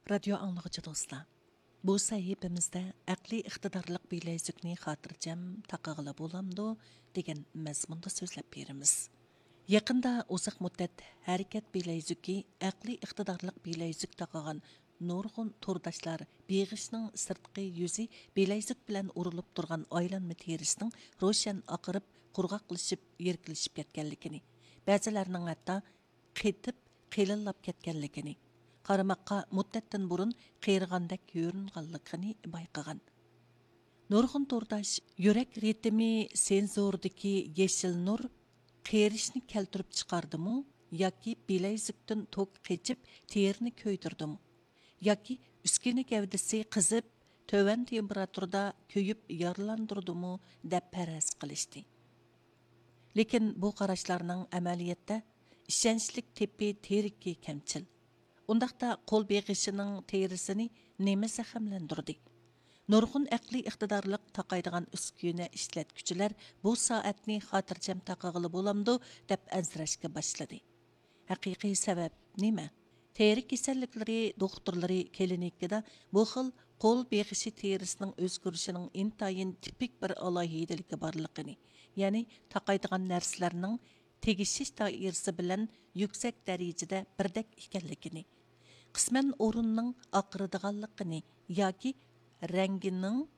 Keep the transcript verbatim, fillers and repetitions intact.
Radio anlıqçı dostlar. Bu sahifemizde aqli iqtidarlıq bileysükni xatircam taqağıla bolamdı degan mazmunda so'zlab beramiz. Yaqında uzoq muddat harakat bileyzyuki aqli iqtidarlıq bileyzyuk taqagan nurg'un turdashlar beg'ishning sirtqi yuzi bileyzyuk bilan urilib turgan aylanma terisining ro'shan oqirib qurg'oqlashib yerkilishib ketganligini, ba'zilarning hatto qetib qelillab ketganligini, qaramoqqa muddatdan burun qeyrig'andek ko'ringanligini bayqagan. Nurg'un turdash yurak ritmi senzordagi yeshil nur qerishni keltirib chiqardimi yoki bileyzukdan tok qechib terini ko'ydirdimi yoki uskina gavdasi qizib tövan temperaturada ko'yib yaralandirdimi deb paraz qilishdi. Lekin bu qarashlarning amaliyotda ishonchlik tepi teriki kamchil. Undaqda qo'l beg'ishining terisini nima zaxamlandirdi? Nurg'un aqli iqtidorliq taqaydigan uskuna ishlatuvchilar bu soatni xotirjam taqag'ili bo'lamdi deb azrashga boshladi. Haqiqiy sabab nima? Teri kasalliklari doktorlari klinikada bu xil qo'l beg'ishi terisining o'zgarishining intayin tipik bir alohidaligi borligini, ya'ni taqaydigan narsalarning tegishish doirasi bilan yuksak darajada birdek ekanligini, qisman o'rinning oqiradiganligini yoki rangining